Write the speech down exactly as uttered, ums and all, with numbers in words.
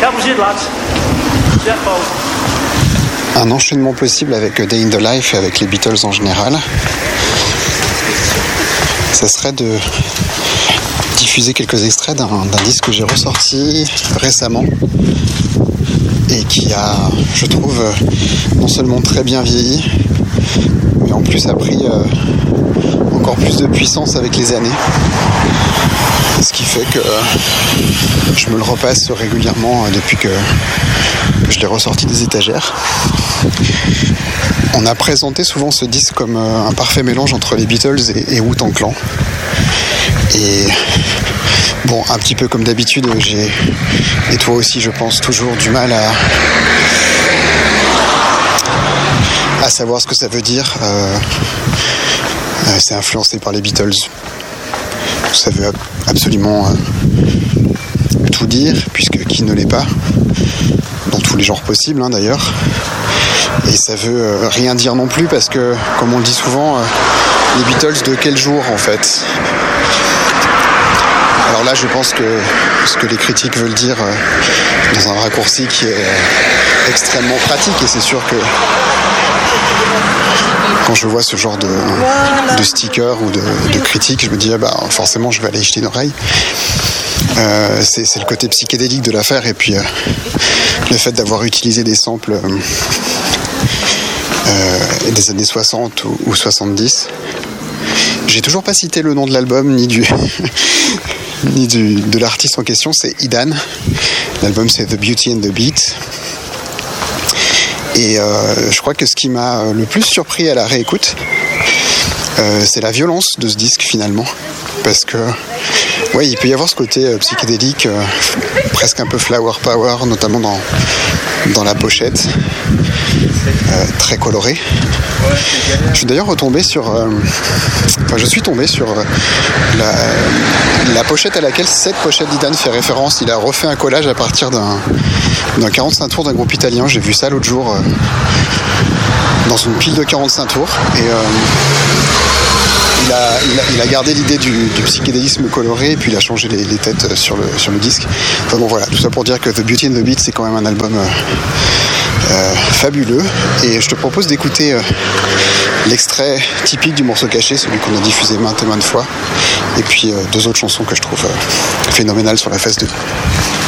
Un enchaînement possible avec A Day in the Life et avec les Beatles en général, ça serait de diffuser quelques extraits d'un, d'un disque que j'ai ressorti récemment et qui a, je trouve, non seulement très bien vieilli, mais en plus a pris euh, encore plus de puissance avec les années. Ce qui fait que euh, je me le repasse régulièrement euh, depuis que, que je l'ai ressorti des étagères. On a présenté souvent ce disque comme euh, un parfait mélange entre les Beatles et, et Wu-Tang Clan. Et bon, un petit peu comme d'habitude, j'ai, et toi aussi je pense, toujours du mal à, à savoir ce que ça veut dire. Euh, euh, c'est influencé par les Beatles. Ça veut absolument euh, tout dire, puisque qui ne l'est pas, dans tous les genres possibles hein, d'ailleurs. Et ça veut euh, rien dire non plus, parce que, comme on le dit souvent, euh, les Beatles de quel jour en fait? Alors là, je pense que ce que les critiques veulent dire euh, dans un raccourci qui est euh, extrêmement pratique, et c'est sûr que quand je vois ce genre de, de stickers ou de, de critiques, je me dis ah bah forcément je vais aller y jeter une oreille. Euh, c'est, c'est le côté psychédélique de l'affaire, et puis euh, le fait d'avoir utilisé des samples euh, euh, des années soixante ou, ou soixante-dix. J'ai toujours pas cité le nom de l'album ni du ni du, de l'artiste en question, c'est Idan. L'album c'est The Beauty and the Beat. Et euh, je crois que ce qui m'a le plus surpris à la réécoute, euh, c'est la violence de ce disque finalement. Parce que, ouais, il peut y avoir ce côté euh, psychédélique, euh, presque un peu flower power, notamment dans, dans la pochette, euh, très colorée. Je suis d'ailleurs retombé sur, euh, enfin, je suis tombé sur euh, la, la pochette à laquelle cette pochette d'Idan fait référence. Il a refait un collage à partir d'un, d'un quarante-cinq tours d'un groupe italien. J'ai vu ça l'autre jour euh, dans une pile de quarante-cinq tours. Et euh, il, a, il, a, il a gardé l'idée du, du psychédélisme coloré, et puis il a changé les, les têtes sur le, sur le disque. Enfin bon, voilà, tout ça pour dire que The Beauty and the Beat, c'est quand même un album euh, euh, fabuleux. Et je te propose d'écouter euh, l'extrait typique du morceau caché, celui qu'on a diffusé maintes et maintes fois, et puis euh, deux autres chansons que je trouve euh, phénoménales sur la phase deux.